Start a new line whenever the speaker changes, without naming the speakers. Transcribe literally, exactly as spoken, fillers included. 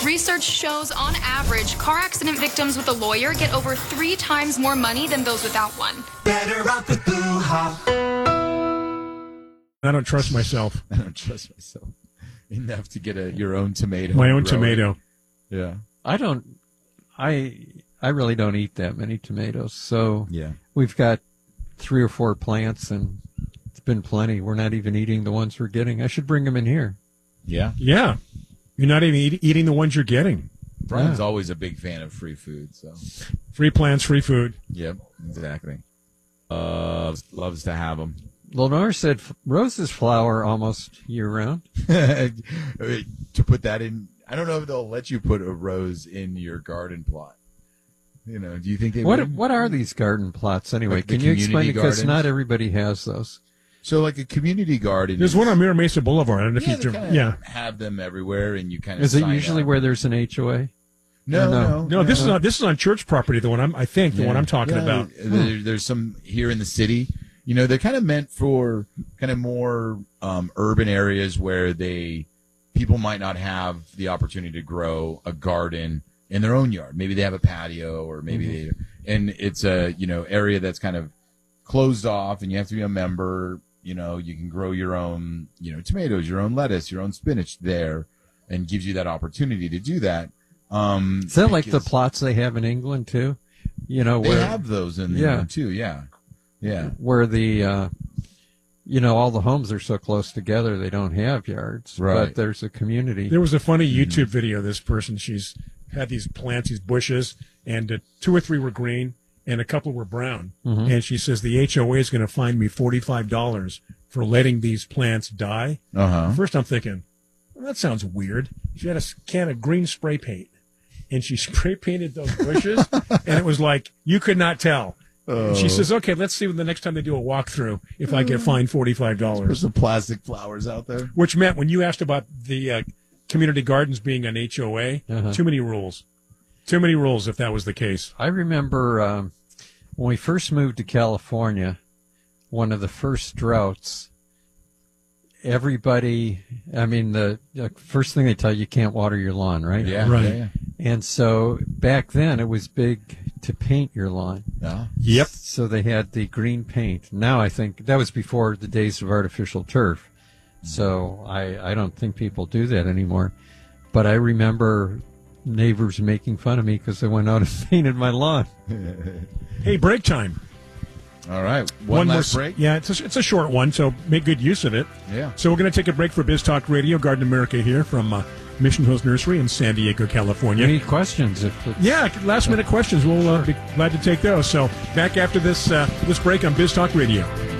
Research shows, on average, car accident victims with a lawyer get over three times more money than those without one.
Better off with Boo Hop.
I don't trust myself.
I don't trust myself enough to get a your own tomato.
My own tomato.
It. Yeah.
I don't. I I really don't eat that many tomatoes. So
yeah,
we've got three or four plants, and it's been plenty. We're not even eating the ones we're getting. I should bring them in here.
Yeah.
Yeah. You're not even eat, eating the ones you're getting.
Brian's
Yeah.
always a big fan of free food. So
free plants, free food.
Yep, exactly. Uh, loves to have them.
Lenore said f- roses flower almost year-round.
To put that in, I don't know if they'll let you put a rose in your garden plot. You know, do you think they
What
would?
What are these garden plots anyway?
Like the
Can you explain?
community
Because
gardens?
not everybody has those.
So, like a community garden.
There's
is-
one on Mira Mesa Boulevard. I don't know if
Yeah,
you've
they
driven.
kinda
Yeah.
have them everywhere, and you kind of.
Is it usually where there's an H O A?
No,
Or no?
no,
No, this is on this is on church property. The one I'm, I think, the
Yeah.
one I'm talking
Yeah,
about.
There, there's some here in the city. You know, they're kind of meant for kind of more um, urban areas where they people might not have the opportunity to grow a garden in their own yard. Maybe they have a patio, or maybe
Mm-hmm.
they, and it's a you know area that's kind of closed off, and you have to be a member. You know, you can grow your own, you know, tomatoes, your own lettuce, your own spinach there, and gives you that opportunity to do that. Um,
Is that like the
because
plots they have in England too? You know,
they
where
have those in
Yeah.
England too. Yeah, yeah.
where the uh, you know all the homes are so close together they don't have yards,
Right.
but there's a community.
There was a funny
Mm-hmm.
YouTube video. This person, she's had these plants, these bushes, and uh, two or three were green, and a couple were brown.
Mhm.
And she says the H O A is going to fine me forty-five dollars for letting these plants die.
Uh huh.
First, I'm thinking, well, that sounds weird. She had a s- can of green spray paint, and she spray painted those bushes, and it was like you could not tell. And she says, "Okay, let's see when the next time they do a walkthrough if I get fined forty-five
There's
dollars."
some plastic flowers out there.
Which meant when you asked about the uh, community gardens being an H O A,
Uh-huh.
too many rules. Too many rules if that was the case.
I remember um, when we first moved to California, one of the first droughts. Everybody, I mean, the, the first thing they tell you, you can't water your lawn, right?
Yeah,
Right.
yeah, yeah.
And so back then it was big to paint your lawn.
Yeah.
Yep.
So they had the green paint. Now I think that was before the days of artificial turf. So I, I don't think people do that anymore. But I remember neighbors making fun of me because I went out and painted my lawn.
Hey, break time.
All right. One,
more
last
s-
break.
Yeah, it's a, it's a short one, so make good use of it.
Yeah.
So we're going to take a break for Biz Talk Radio, Garden America here from uh, Mission Hills Nursery in San Diego, California.
Any questions? If it's,
Yeah, last minute questions. We'll uh, be glad to take those. So back after this uh, this break on Biz Talk Radio.